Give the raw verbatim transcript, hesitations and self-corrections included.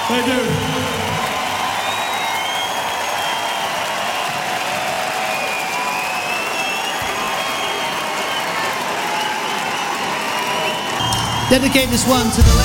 They do. Dedicate this one to the late